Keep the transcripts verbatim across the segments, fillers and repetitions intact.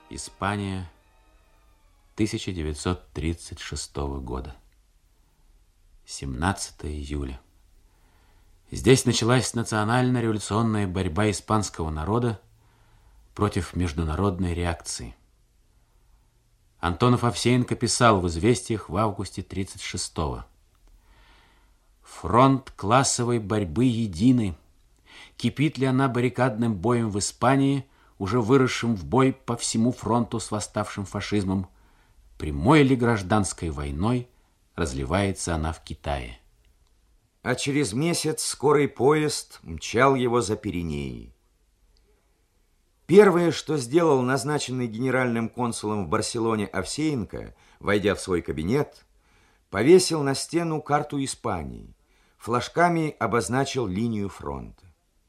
Испания, тысяча девятьсот тридцать шестого года. семнадцатое июля. Здесь началась национально-революционная борьба испанского народа против международной реакции. Антонов Овсеенко писал в «Известиях» в августе тридцать шестого. Фронт классовой борьбы единый. Кипит ли она баррикадным боем в Испании, уже выросшим в бой по всему фронту с восставшим фашизмом? Прямой ли гражданской войной разливается она в Китае? А через месяц скорый поезд мчал его за Пиренеи. Первое, что сделал назначенный генеральным консулом в Барселоне Овсеенко, войдя в свой кабинет, повесил на стену карту Испании, флажками обозначил линию фронта.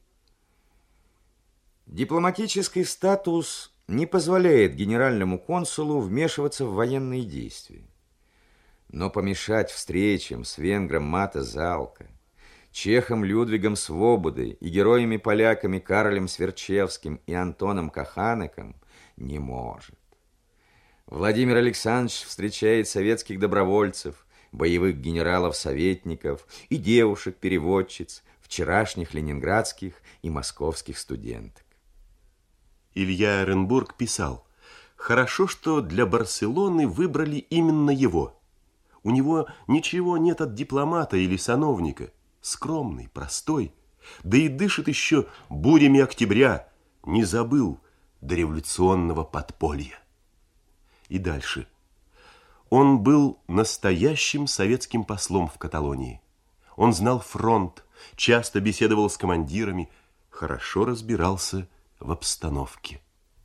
Дипломатический статус не позволяет генеральному консулу вмешиваться в военные действия. Но помешать встречам с венгром Мата Залка, чехом Людвигом Свободой и героями-поляками Карлем Сверчевским и Антоном Каханеком не может. Владимир Александрович встречает советских добровольцев, боевых генералов-советников и девушек-переводчиц, вчерашних ленинградских и московских студенток. Илья Эренбург писал: «Хорошо, что для Барселоны выбрали именно его. У него ничего нет от дипломата или сановника. Скромный, простой, да и дышит еще бурями октября, не забыл дореволюционного подполья». И дальше. Он был настоящим советским послом в Каталонии. Он знал фронт, часто беседовал с командирами, хорошо разбирался в обстановке.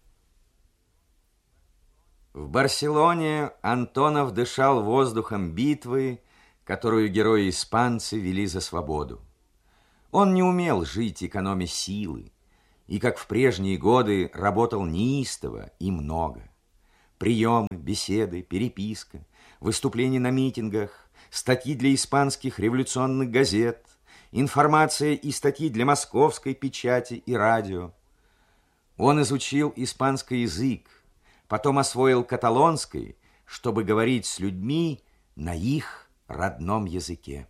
В Барселоне Антонов дышал воздухом битвы, которую герои-испанцы вели за свободу. Он не умел жить, экономя силы, и, как в прежние годы, работал неистово и много. Приемы, беседы, переписка, выступления на митингах, статьи для испанских революционных газет, информация и статьи для московской печати и радио. Он изучил испанский язык, потом освоил каталонский, чтобы говорить с людьми на их родном языке.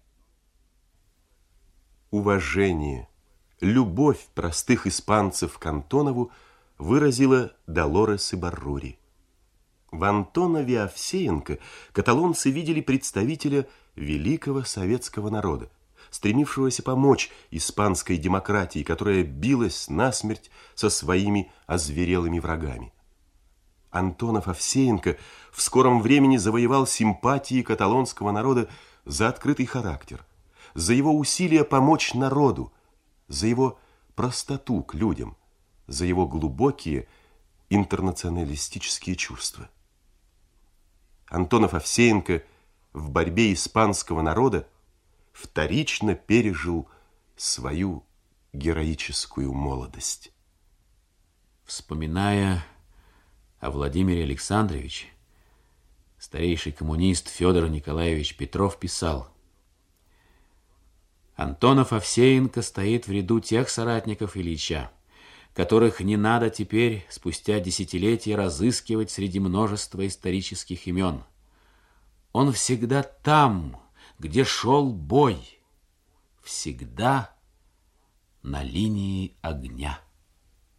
Уважение, любовь простых испанцев к Антонову выразила Долорес Ибаррури. В Антонове Овсеенко каталонцы видели представителя великого советского народа, стремившегося помочь испанской демократии, которая билась насмерть со своими озверелыми врагами. Антонов Овсеенко в скором времени завоевал симпатии каталонского народа за открытый характер, за его усилия помочь народу, за его простоту к людям, за его глубокие интернационалистические чувства. Антонов Овсеенко в борьбе испанского народа вторично пережил свою героическую молодость. Вспоминая о Владимире Александровиче, старейший коммунист Федор Николаевич Петров писал: «Антонов Овсеенко стоит в ряду тех соратников Ильича, которых не надо теперь, спустя десятилетия, разыскивать среди множества исторических имен. Он всегда там, где шел бой, всегда на линии огня».